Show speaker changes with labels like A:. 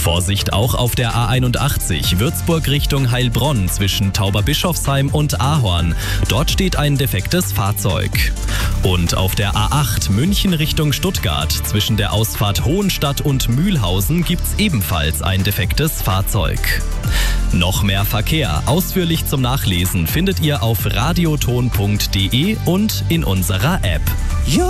A: Vorsicht auch auf der A81 Würzburg Richtung Heilbronn zwischen Tauberbischofsheim und Ahorn. Dort steht ein defektes Fahrzeug. Und auf der A8 München Richtung Stuttgart zwischen der Ausfahrt Hohenstadt und Mühlhausen gibt's ebenfalls ein defektes Fahrzeug. Noch mehr Verkehr, ausführlich zum Nachlesen, findet ihr auf radioton.de und in unserer App.